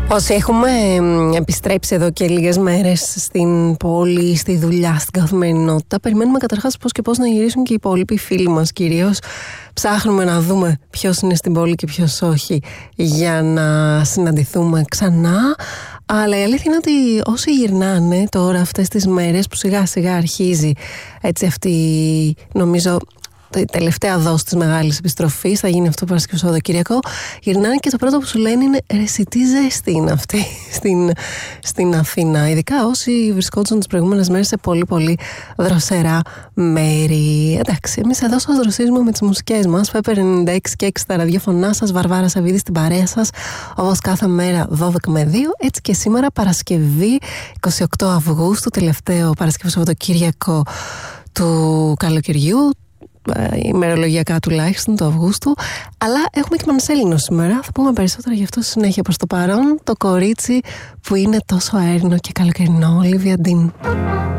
Όσοι έχουμε επιστρέψει εδώ και λίγες μέρες στην πόλη, στη δουλειά, στην καθημερινότητα, περιμένουμε καταρχάς πώς και πώς να γυρίσουν και οι υπόλοιποι φίλοι μας. Κυρίως ψάχνουμε να δούμε ποιος είναι στην πόλη και ποιος όχι, για να συναντηθούμε ξανά. Αλλά η αλήθεια είναι ότι όσοι γυρνάνε τώρα αυτές τις μέρες που σιγά σιγά αρχίζει έτσι αυτή, νομίζω, η τελευταία δόση της μεγάλης επιστροφής, θα γίνει αυτό Παρασκευή Σαββατοκύριακο, γυρνάνε και το πρώτο που σου λένε είναι «Εσύ τι ζέστη είναι αυτή στην Αθήνα». Ειδικά όσοι βρισκόντουσαν τις προηγούμενες μέρες σε πολύ πολύ δροσερά μέρη. Εντάξει, εμείς εδώ σας δροσίζουμε με τις μουσικές μας. Φέπερ 96 και 6 στα ραδιοφωνά σας, Βαρβάρα Σαββίδη στην παρέα σας, όπως κάθε μέρα 12 με 2. Έτσι και σήμερα Παρασκευή 28 Αυγούστου, τελευταίο Παρασκευή Σαββατοκύριακο του καλοκαιριού, ημερολογιακά τουλάχιστον του Αυγούστου. Αλλά έχουμε και Μανσέλινο σήμερα. Θα πούμε περισσότερα γι' αυτό στη συνέχεια. Προς το παρόν, το κορίτσι που είναι τόσο αέρινο και καλοκαιρινό, Olivia Dean.